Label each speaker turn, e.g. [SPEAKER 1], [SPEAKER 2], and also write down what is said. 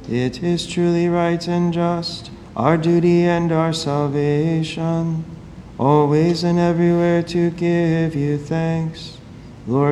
[SPEAKER 1] It is truly right and just, our duty and our salvation, always and everywhere to give you thanks, Lord